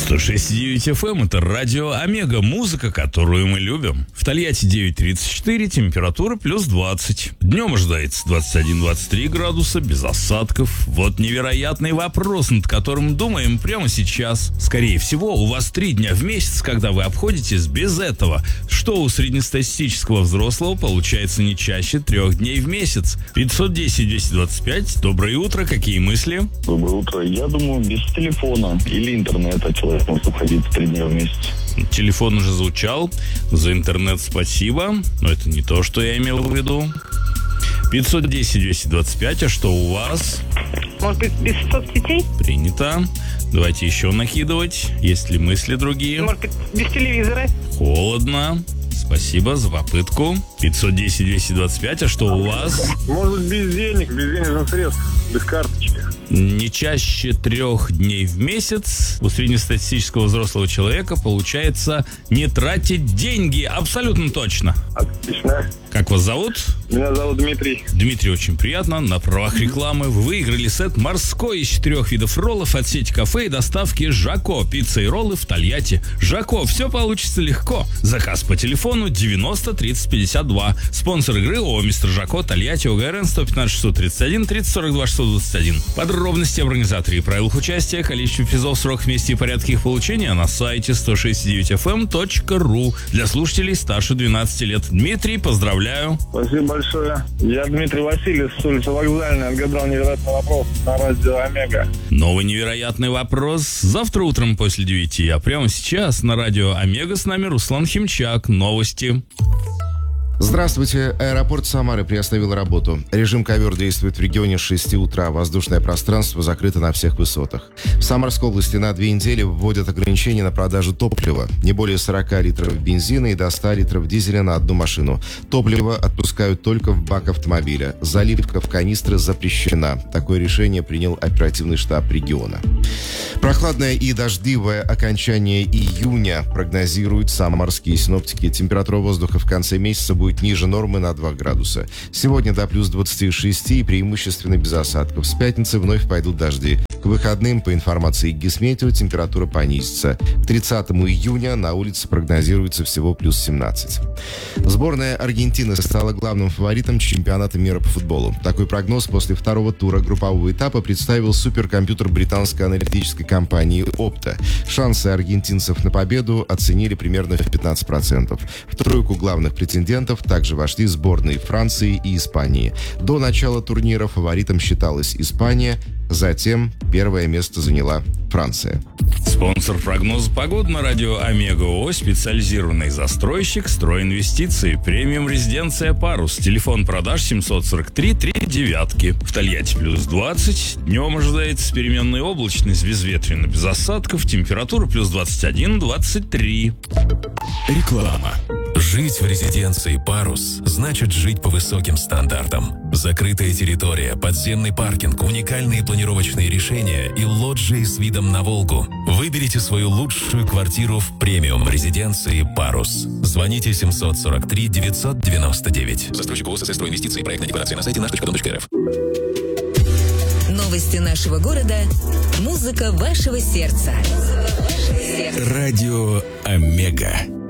106.9 FM — это радио Омега, музыка, которую мы любим. В Тольятти 9:34, температура плюс 20. Днем ожидается 21-23 градуса, без осадков. Вот невероятный вопрос, над которым думаем прямо сейчас. Скорее всего, у вас 3 дня в месяц, когда вы обходитесь без этого. Что у среднестатистического взрослого получается не чаще 3 дней в месяц? 510-225, доброе утро, какие мысли? Доброе утро. Я думаю, без телефона или интернета человек может обходиться 3 дня в месяц. Телефон уже звучал. За интернет спасибо. Но это не то, что я имел в виду. 510-225, а что у вас? Может быть, без соцсетей? Принято. Давайте еще накидывать. Есть ли мысли другие? Может быть, без телевизора? Холодно. Спасибо за попытку. 510-225, а что у вас? Может быть, без денег, без денежных средств, без карточки. Не чаще 3 дней в месяц у среднестатистического взрослого человека получается не тратить деньги. Абсолютно точно. Отлично. Как вас зовут? Меня зовут Дмитрий. Дмитрий, очень приятно. На правах рекламы вы выиграли сет морской из 4 видов роллов от сети кафе и доставки «Жако». Пицца и роллы в Тольятти. «Жако». Все получится легко. Заказ по телефону 90 30 52. Спонсор игры ООО «Мистер Жако», Тольятти, ОГРН 115 631 30 42 621. Подробности об организаторе и правилах участия, количестве призов, срок, вместе и порядке их получения на сайте 106.9fm.ru. Для слушателей старше 12 лет. Дмитрий, поздравляю. Спасибо большое. Я Дмитрий Васильев с улицы Вокзальной. Отгадал невероятный вопрос на радио Омега. Новый невероятный вопрос завтра утром после 9. А прямо сейчас на радио Омега с нами Руслан Химчак. Новости. Здравствуйте. Аэропорт Самары приостановил работу. Режим ковер действует в регионе с 6 утра. Воздушное пространство закрыто на всех высотах. В Самарской области на 2 недели вводят ограничения на продажу топлива. Не более 40 литров бензина и до 100 литров дизеля на одну машину. Топливо отпускают только в бак автомобиля. Заливка в канистры запрещена. Такое решение принял оперативный штаб региона. Прохладное и дождливое окончание июня прогнозируют самарские синоптики. Температура воздуха в конце месяца будет ниже нормы на 2 градуса. Сегодня до плюс 26 и преимущественно без осадков. С пятницы вновь пойдут дожди. К выходным, по информации Гисметео, температура понизится. К 30 июня на улице прогнозируется всего плюс 17. Сборная Аргентины стала главным фаворитом чемпионата мира по футболу. Такой прогноз после 2-го тура группового этапа представил суперкомпьютер британской аналитической компании Opta. Шансы аргентинцев на победу оценили примерно в 15%. В тройку главных претендентов также вошли сборные Франции и Испании. До начала турнира фаворитом считалась Испания, затем первое место заняла Франция. Спонсор прогноза погоды на радио Омега ООО «Специализированный застройщик Стройинвестиции». Премиум резиденция «Парус». Телефон продаж 743 39. В Тольятти плюс 20. Днем ожидается переменная облачность, безветренно, без осадков. Температура плюс 21-23. Реклама. Жить в резиденции «Парус» значит жить по высоким стандартам. Закрытая территория, подземный паркинг, уникальные планировочные решения и лоджии с видом на Волгу. Выберите свою лучшую квартиру в премиум резиденции «Парус». Звоните 743 999. Застройщик ООО «СС Стройинвестиции». Проектная декларация на сайте наш.дом.рф. Новости нашего города. Музыка вашего сердца. Радио Омега.